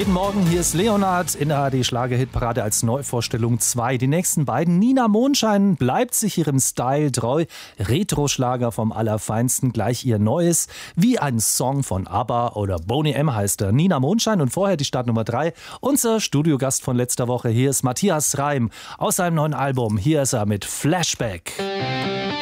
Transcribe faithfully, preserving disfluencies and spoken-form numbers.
Jeden Morgen, hier ist Leonard in der A R D-Schlager-Hitparade als Neuvorstellung zwei. Die nächsten beiden, Nina Mondschein bleibt sich ihrem Style treu. Retro-Schlager vom Allerfeinsten, gleich ihr Neues. Wie ein Song von ABBA oder Boney M. heißt er. Nina Mondschein und vorher die Startnummer drei. Unser Studiogast von letzter Woche, hier ist Matthias Reim aus seinem neuen Album. Hier ist er mit Flashback.